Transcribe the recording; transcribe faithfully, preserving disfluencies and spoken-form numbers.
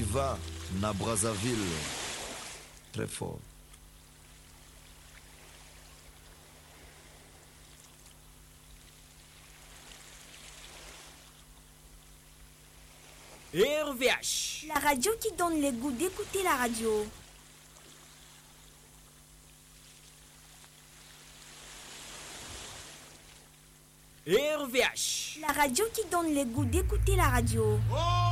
Viva na Brazzaville. Très fort. R V H. La radio qui donne le goût d'écouter la radio. R V H. La radio qui donne le goût d'écouter la radio. Oh